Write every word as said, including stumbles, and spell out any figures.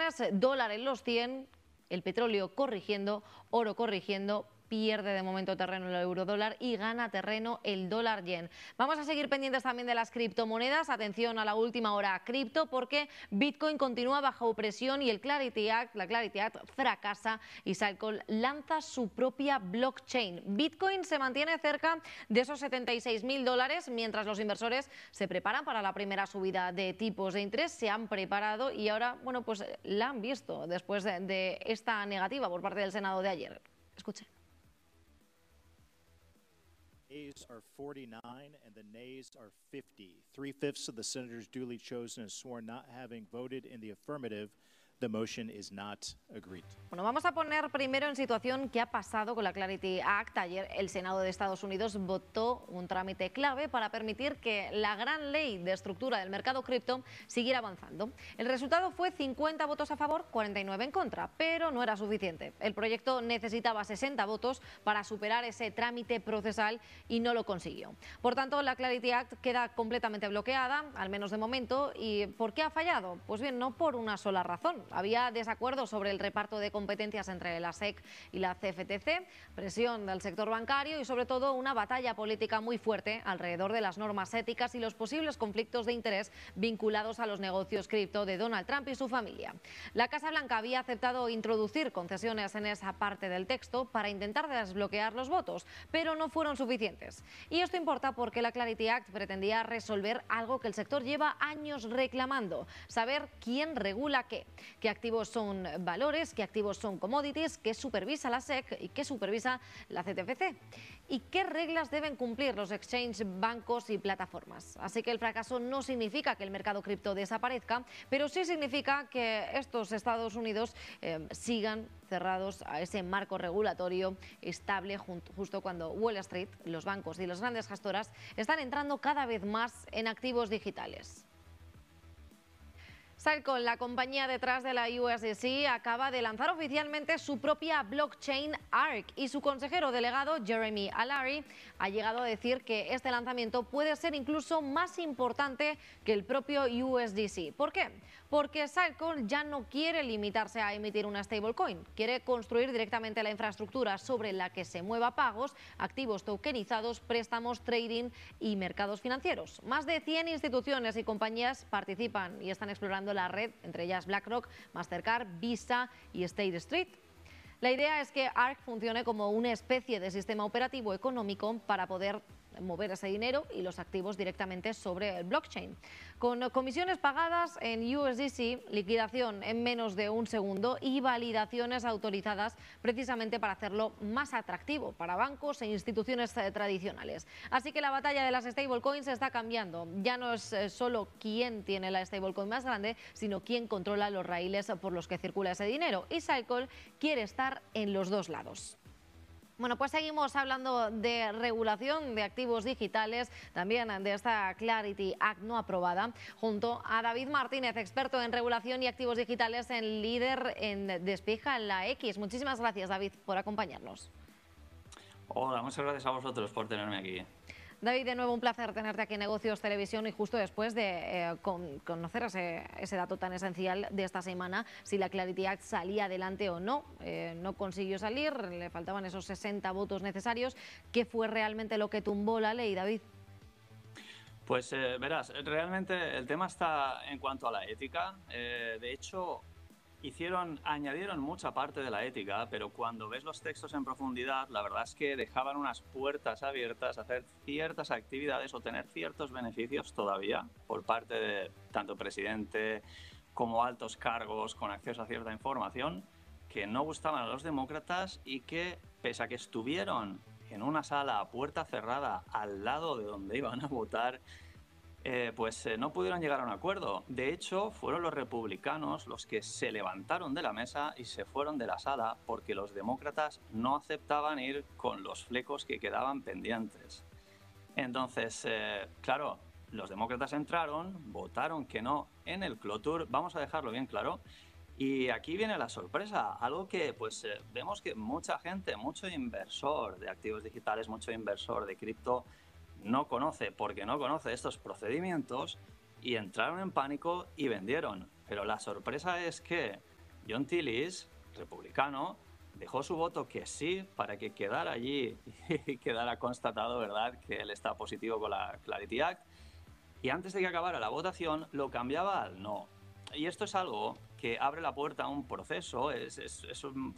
monedas, dólar en los cien, el petróleo corrigiendo, oro corrigiendo, pierde de momento terreno el eurodólar y gana terreno el dólar yen. Vamos a seguir pendientes también de las criptomonedas. Atención a la última hora cripto, porque Bitcoin continúa bajo presión y el Clarity Act, la Clarity Act fracasa y Circle lanza su propia blockchain. Bitcoin se mantiene cerca de esos setenta y seis mil dólares, mientras los inversores se preparan para la primera subida de tipos de interés. Se han preparado y ahora, bueno, pues la han visto después de, de esta negativa por parte del Senado de ayer. Escuchen. Ayes are forty-nine and the nays are fifty. Three-fifths of the senators duly chosen and sworn not having voted in the affirmative. The motion is not agreed. Bueno, vamos a poner primero en situación qué ha pasado con la Clarity Act. Ayer el Senado de Estados Unidos votó un trámite clave para permitir que la gran ley de estructura del mercado cripto siguiera avanzando. El resultado fue cincuenta votos a favor, cuarenta y nueve en contra, pero no era suficiente. El proyecto necesitaba sesenta votos para superar ese trámite procesal y no lo consiguió. Por tanto, la Clarity Act queda completamente bloqueada, al menos de momento. ¿Y por qué ha fallado? Pues bien, no por una sola razón. Había desacuerdo sobre el reparto de competencias entre la S E C y la C F T C, presión del sector bancario y sobre todo una batalla política muy fuerte alrededor de las normas éticas y los posibles conflictos de interés vinculados a los negocios cripto de Donald Trump y su familia. La Casa Blanca había aceptado introducir concesiones en esa parte del texto para intentar desbloquear los votos, pero no fueron suficientes. Y esto importa porque la Clarity Act pretendía resolver algo que el sector lleva años reclamando: saber quién regula qué. Qué activos son valores, qué activos son commodities, qué supervisa la S E C y qué supervisa la C T F C. Y qué reglas deben cumplir los exchanges, bancos y plataformas. Así que el fracaso no significa que el mercado cripto desaparezca, pero sí significa que estos Estados Unidos eh, sigan cerrados a ese marco regulatorio estable, justo cuando Wall Street, los bancos y las grandes gestoras están entrando cada vez más en activos digitales. Circle, la compañía detrás de la U S D C, acaba de lanzar oficialmente su propia blockchain Arc y su consejero delegado Jeremy Allaire ha llegado a decir que este lanzamiento puede ser incluso más importante que el propio U S D C. ¿Por qué? Porque Circle ya no quiere limitarse a emitir una stablecoin, quiere construir directamente la infraestructura sobre la que se mueva pagos, activos tokenizados, préstamos, trading y mercados financieros. Más de cien instituciones y compañías participan y están explorando la red, entre ellas BlackRock, Mastercard, Visa y State Street. La idea es que Arc funcione como una especie de sistema operativo económico para poder mover ese dinero y los activos directamente sobre el blockchain. Con comisiones pagadas en U S D C, liquidación en menos de un segundo y validaciones autorizadas precisamente para hacerlo más atractivo para bancos e instituciones tradicionales. Así que la batalla de las stablecoins está cambiando. Ya no es solo quién tiene la stablecoin más grande, sino quién controla los raíles por los que circula ese dinero. Y Circle quiere estar en los dos lados. Bueno, pues seguimos hablando de regulación de activos digitales, también de esta Clarity Act no aprobada, junto a David Martínez, experto en regulación y activos digitales, en líder en Despeja la X. Muchísimas gracias, David, por acompañarnos. Hola, muchas gracias a vosotros por tenerme aquí. David, de nuevo un placer tenerte aquí en Negocios Televisión y justo después de eh, con, conocer ese, ese dato tan esencial de esta semana, si la Clarity Act salía adelante o no. Eh, no consiguió salir, le faltaban esos sesenta votos necesarios. ¿Qué fue realmente lo que tumbó la ley, David? Pues eh, verás, realmente el tema está en cuanto a la ética. Eh, de hecho, hicieron, añadieron mucha parte de la ética, pero cuando ves los textos en profundidad, la verdad es que dejaban unas puertas abiertas a hacer ciertas actividades o tener ciertos beneficios todavía por parte de tanto presidente como altos cargos con acceso a cierta información que no gustaban a los demócratas y que, pese a que estuvieron en una sala a puerta cerrada al lado de donde iban a votar, Eh, pues eh, no pudieron llegar a un acuerdo. De hecho, fueron los republicanos los que se levantaron de la mesa y se fueron de la sala porque los demócratas no aceptaban ir con los flecos que quedaban pendientes. Entonces, eh, claro, los demócratas entraron, votaron que no en el cloture, vamos a dejarlo bien claro, y aquí viene la sorpresa, algo que pues eh, vemos que mucha gente, mucho inversor de activos digitales, mucho inversor de cripto, no conoce, porque no conoce estos procedimientos y entraron en pánico y vendieron. Pero la sorpresa es que John Tillis, republicano, dejó su voto que sí para que quedara allí y quedara constatado, ¿verdad?, que él está positivo con la Clarity Act. Y antes de que acabara la votación, lo cambiaba al no. Y esto es algo que abre la puerta a un proceso, es, es, es un